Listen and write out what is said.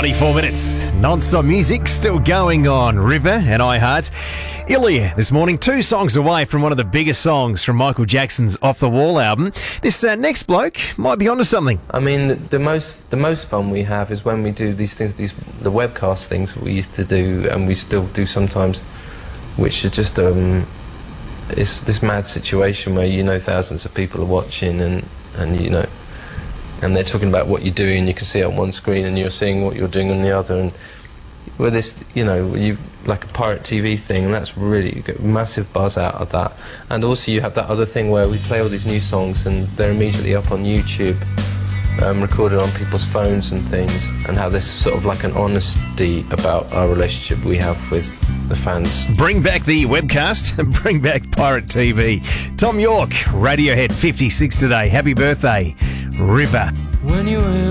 34 minutes. Non-stop music still going on River and iHeart. Ilya this morning, 2 songs away from one of the biggest songs from Michael Jackson's Off the Wall album. This next bloke might be onto something. I mean, the most fun we have is when we do these things, the webcast things that we used to do, and we still do sometimes, which are just it's this mad situation where thousands of people are watching, and and they're talking about what you're doing. You can see it on one screen, and you're seeing what you're doing on the other. And with this, you like a pirate TV thing, and that's really, you get massive buzz out of that. And also, you have that other thing where we play all these new songs, and they're immediately up on YouTube, recorded on people's phones and things. And how there's sort of like an honesty about our relationship we have with the fans. Bring back the webcast and bring back pirate TV. Tom York, Radiohead 56 today. Happy birthday, River. When you